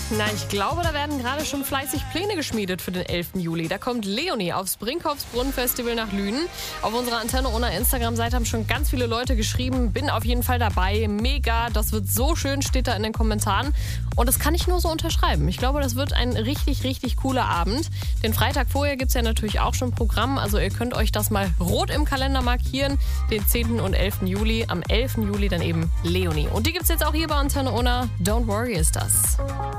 Na, ich glaube, da werden gerade schon fleißig Pläne geschmiedet für den 11. Juli. Da kommt Leonie aufs Brinkhoffsbrunnen-Festival nach Lünen. Auf unserer Antenne ohne Instagram-Seite haben schon ganz viele Leute geschrieben, bin auf jeden Fall dabei, mega, das wird so schön, steht da in den Kommentaren. Und das kann ich nur so unterschreiben. Ich glaube, das wird ein richtig, richtig cooler Abend. Den Freitag vorher gibt es ja natürlich auch schon Programm, also ihr könnt euch das mal rot im Kalender markieren, den 10. und 11. Juli. Am 11. Juli dann eben Leonie. Und die gibt es jetzt auch hier bei Antenne ohne. Don't Worry ist das.